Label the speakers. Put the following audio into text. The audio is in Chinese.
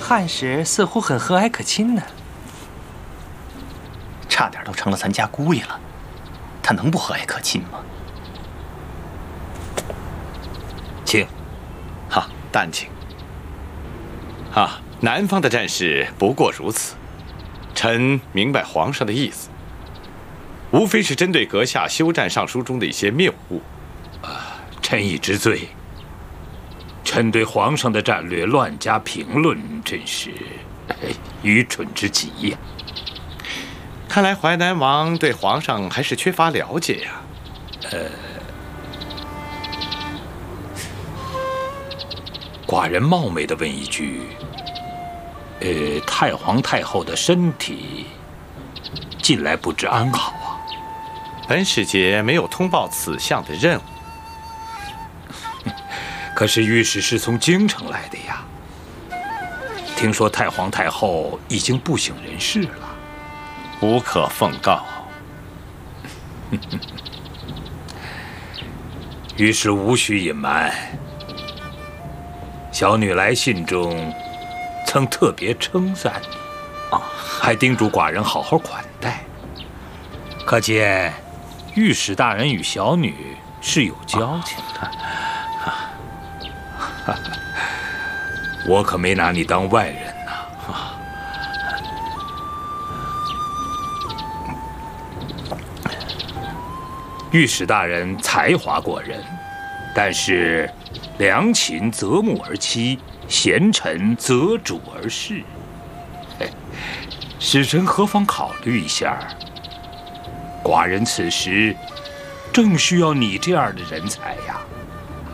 Speaker 1: 汉时似乎很和蔼可亲呢，
Speaker 2: 差点都成了咱家姑爷了，他能不和蔼可亲吗？
Speaker 1: 请。
Speaker 3: 哈，但请。啊，南方的战事不过如此。臣明白皇上的意思，无非是针对阁下休战上书中的一些谬误。
Speaker 4: 臣已知罪。臣对皇上的战略乱加评论，真是愚蠢之极呀。
Speaker 3: 看来淮南王对皇上还是缺乏了解呀。
Speaker 4: 寡人冒昧地问一句，太皇太后的身体近来不知安好啊？
Speaker 3: 本使节没有通报此项的任务。
Speaker 4: 可是御史是从京城来的呀。听说太皇太后已经不省人事了，
Speaker 3: 无可奉告。
Speaker 4: 御史无需隐瞒，小女来信中曾特别称赞你，还叮嘱寡人好好款待。可见御史大人与小女是有交情的。我可没拿你当外人呐。御史大人才华过人，但是良禽择木而栖，贤臣择主而事。使臣何妨考虑一下？寡人此时正需要你这样的人才呀。